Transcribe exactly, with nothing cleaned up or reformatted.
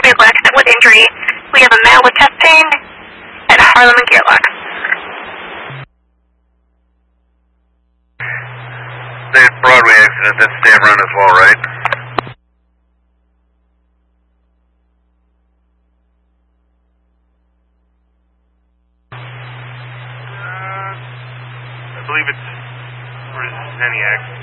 vehicle accident with injury. We have a male with chest pain at Harlem and Gearlock. State Broadway accident, that's State Run as well, right? Uh, I believe it's for Zeniac.